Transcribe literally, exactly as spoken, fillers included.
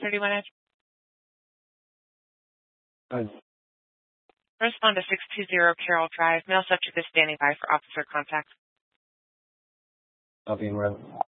thirty-one Edge. Hi. Respond to six two zero Carroll Drive. Male subject is standing by for officer contact. I'll be in route.